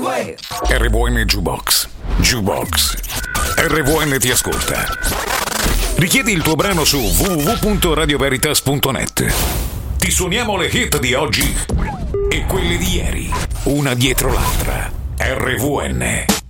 RVN Jukebox. Jukebox. RVN ti ascolta. Richiedi il tuo brano su www.radioveritas.net. Ti suoniamo le hit di oggi e quelle di ieri, una dietro l'altra. RVN.